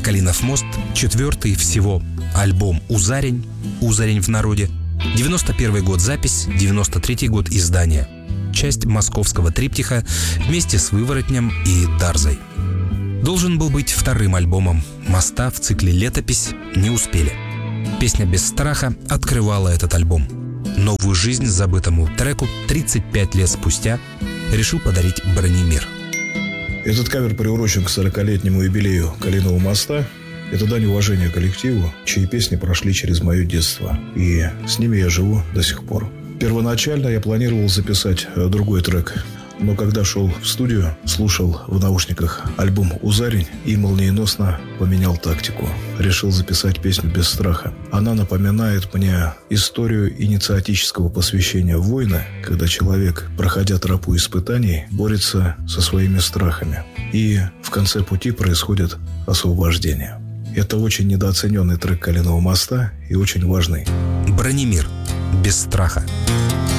«Калинов мост», 4-й всего альбом «Узарень», «Узарень» в народе, 91 год запись, 93 год издание. Часть московского триптиха вместе с «Выворотнем» и «Дарзой». Должен был быть вторым альбомом «Моста» в цикле «Летопись», не успели. Песня «Без страха» открывала этот альбом. Новую жизнь забытому треку 35 лет спустя решил подарить Бранимир. Этот кавер приурочен к 40-летнему юбилею «Калинового моста». Это дань уважения коллективу, чьи песни прошли через мое детство. И с ними я живу до сих пор. Первоначально я планировал записать другой трек. Но когда шел в студию, слушал в наушниках альбом «Узарень» и молниеносно поменял тактику. Решил записать песню «Без страха». Она напоминает мне историю инициатического посвящения в войны, когда человек, проходя тропу испытаний, борется со своими страхами. И в конце пути происходит освобождение. Это очень недооцененный трек «Калинового моста» и очень важный. Бранимир. «Без страха».